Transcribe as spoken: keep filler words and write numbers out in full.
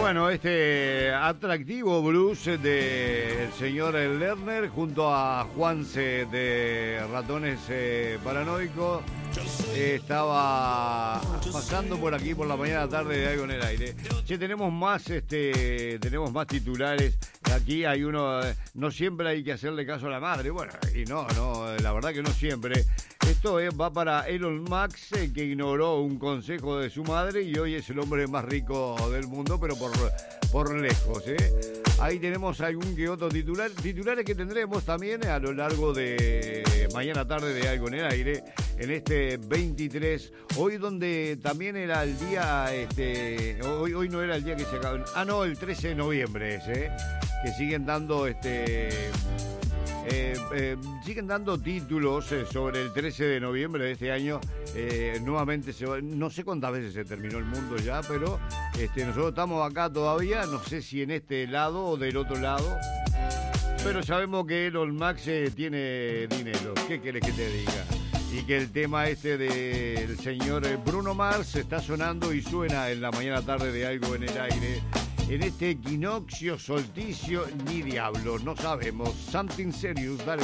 Bueno, este atractivo blues del señor Lerner junto a Juanse de Ratones eh, Paranoicos eh, estaba pasando por aquí por la mañana tarde de Algo en el Aire. Che, tenemos más, este, tenemos más titulares. Aquí hay uno, eh, no siempre hay que hacerle caso a la madre. Bueno, y no, no, la verdad que no siempre. Esto eh, va para Elon Musk, eh, que ignoró un consejo de su madre y hoy es el hombre más rico del mundo, pero por, por lejos. ¿eh? Ahí tenemos algún que otro titular, titulares que tendremos también a lo largo de mañana tarde de Algo en el Aire, en este veintitrés, hoy donde también era el día, este, hoy, hoy no era el día que se acaba, ah no, el trece de noviembre es, ¿eh? que siguen dando este... Eh, eh, siguen dando títulos eh, sobre el trece de noviembre de este año. Eh, nuevamente, se va, no sé cuántas veces se terminó el mundo ya, pero este, nosotros estamos acá todavía, no sé si en este lado o del otro lado, pero sabemos que Elon Musk eh, tiene dinero. ¿Qué querés que te diga? Y que el tema este del señor Bruno Mars está sonando y suena en la mañana tarde de Algo en el Aire. En este equinoccio, solsticio, ni diablo, no sabemos. Something Serious, dale.